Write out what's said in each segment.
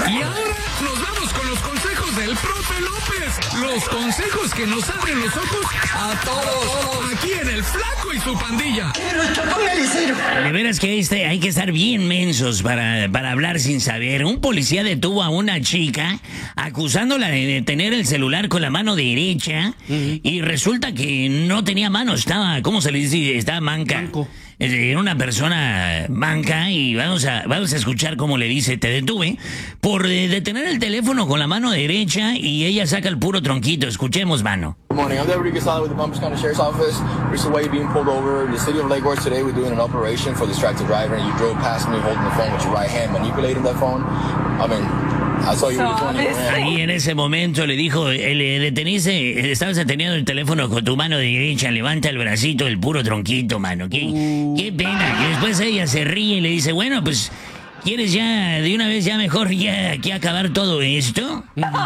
Y ahora nos vamos con los consejos del profe López. Los consejos que nos abren los ojos a todos. Aquí en El Flaco y su pandilla. De veras que hay que estar bien mensos para hablar sin saber. Un policía detuvo a una chica acusándola de tener el celular con la mano derecha y resulta que no tenía mano, estaba, ¿cómo se le dice? Estaba manca. Manco. Era una persona manca y vamos a escuchar cómo le dice: te detuve por detener el teléfono con la mano derecha, y ella saca el puro tronquito. Escuchemos, mano. Good morning. I'm Deputy Casale with the Palm Beach County Sheriff's Office. Recently being pulled over in the city of Lake Worth today. We're doing an operation for distracted driver, and you drove past me holding the phone with your right hand, manipulating that phone. I mean, I saw you with the phone in your hand. Ahí en ese momento le dijo: deteniste, estabas deteniendo el teléfono con tu mano derecha, levanta el bracito, el puro tronquito, mano. Qué pena. Y después ella se ríe y le dice: bueno, pues, ¿quieres ya, de una vez, ya mejor, ya que acabar todo esto?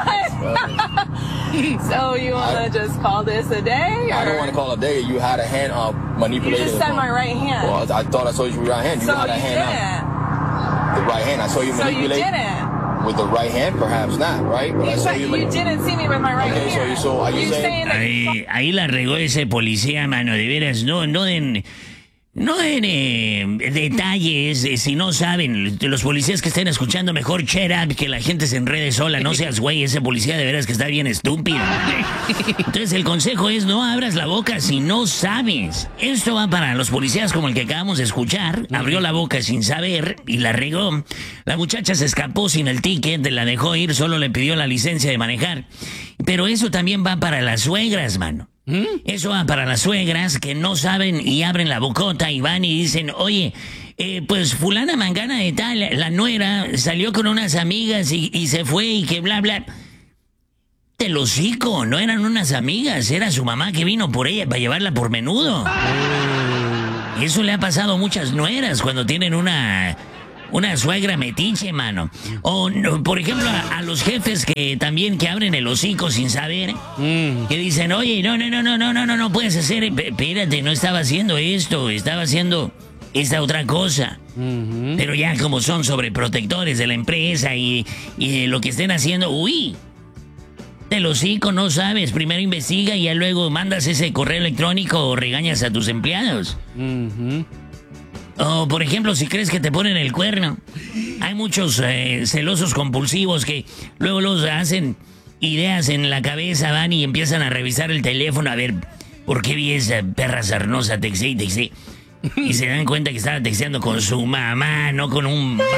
So you want to just call this a day? I don't want to call it a day. You had a hand manipulating You just the said phone. my right hand. Well, I thought I saw you with your right hand. You So had a you hand didn't. The right hand. I saw you So you manipulate didn't. with the right hand, perhaps not, right? But I saw you. You didn't see me with my right Okay, so hand. are you You saying? saying that Ahí la regó ese policía, mano, de veras. No den detalles, si no saben. Los policías que estén escuchando, mejor shut up, que la gente se enrede sola. No seas güey, ese policía de veras que está bien estúpido. Entonces el consejo es: no abras la boca si no sabes. Esto va para los policías como el que acabamos de escuchar. Abrió la boca sin saber y la regó. La muchacha se escapó sin el ticket, la dejó ir, solo le pidió la licencia de manejar. Pero eso también va para las suegras, mano. Eso va para las suegras que no saben y abren la bocota y van y dicen: oye, pues fulana mangana de tal, la nuera, salió con unas amigas y se fue y que bla, bla. Del hocico, no eran unas amigas, era su mamá que vino por ella para llevarla por menudo. Y eso le ha pasado a muchas nueras cuando tienen una suegra metiche, mano. O, por ejemplo, a los jefes que también que abren el hocico sin saber, que dicen: oye, no puedes hacer, espérate, no estaba haciendo esto, estaba haciendo esta otra cosa. Pero ya como son sobreprotectores de la empresa y lo que estén haciendo, uy, del hocico, no sabes, primero investiga y ya luego mandas ese correo electrónico o regañas a tus empleados. O, por ejemplo, si crees que te ponen el cuerno. Hay muchos celosos compulsivos que luego los hacen ideas en la cabeza, van y empiezan a revisar el teléfono a ver por qué vi esa perra sarnosa, texté. Y se dan cuenta que estaba texteando con su mamá, no con un vato.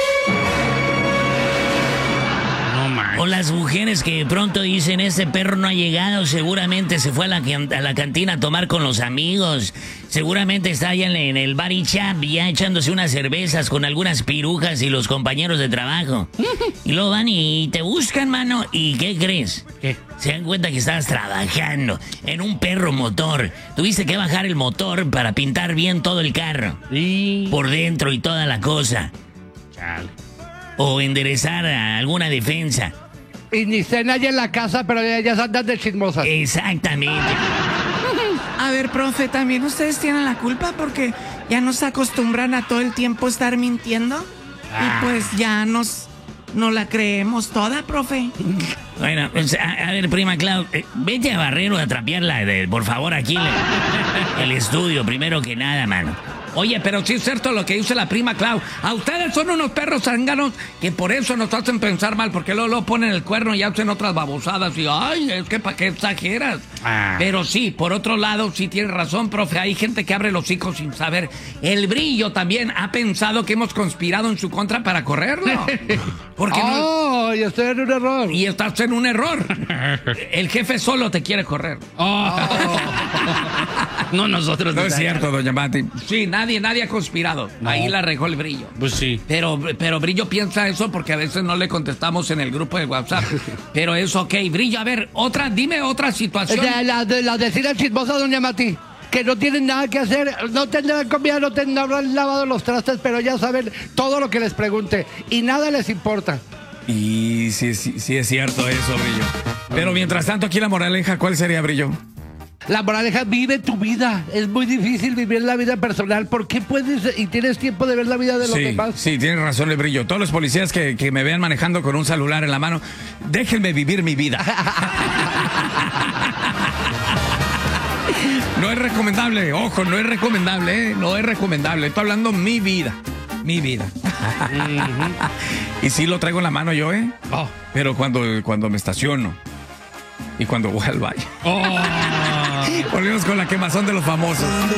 O las mujeres que de pronto dicen: este perro no ha llegado, seguramente se fue a la cantina a tomar con los amigos, seguramente está allá en el bar y chap, ya echándose unas cervezas con algunas pirujas y los compañeros de trabajo. Y luego van y te buscan, mano, ¿y qué crees? ¿Qué? Se dan cuenta que estabas trabajando en un perro motor. Tuviste que bajar el motor para pintar bien todo el carro. Por dentro y toda la cosa. Chale. O enderezar a alguna defensa. Y ni cena allá en la casa, pero ellas andan de chismosas. Exactamente. A ver, profe, también ustedes tienen la culpa porque ya nos acostumbran a todo el tiempo estar mintiendo. Y pues ya no la creemos toda, profe. Bueno, pues, a ver, prima Clau, vete a barrer o a trapearla, por favor, aquí el estudio, primero que nada, mano. Oye, pero sí es cierto lo que dice la prima Clau. A ustedes son unos perros zánganos que por eso nos hacen pensar mal, porque luego ponen el cuerno y hacen otras babosadas y ay, es que ¿para qué exageras? Pero sí, por otro lado, sí tienes razón, profe, hay gente que abre los hocico sin saber. El Brillo también ha pensado que hemos conspirado en su contra para correrlo. Porque y estoy en un error. Y estás en un error. El jefe solo te quiere correr. No nosotros. No es cierto, doña Mati. Sí, nadie ha conspirado. No. Ahí la regó el Brillo. Pues sí. Pero Brillo piensa eso porque a veces no le contestamos en el grupo de WhatsApp. Pero es ok. Brillo, a ver, dime otra situación. La decida chismosa, doña Mati, que no tienen nada que hacer, no tendrán comida, no habrán lavado los trastes, pero ya saben todo lo que les pregunte y nada les importa. Y sí es cierto eso, Brillo. Pero mientras tanto, aquí la moraleja, ¿cuál sería, Brillo? La moraleja, vive tu vida. Es muy difícil vivir la vida personal. ¿Por qué puedes y tienes tiempo de ver la vida de los demás? Sí, tienes razón, el brillo. Todos los policías que me vean manejando con un celular en la mano, déjenme vivir mi vida. No es recomendable, ojo, no es recomendable, no es recomendable. Estoy hablando mi vida. Y sí lo traigo en la mano yo, pero cuando me estaciono y cuando voy al baño. Volvemos con la quemazón de los famosos.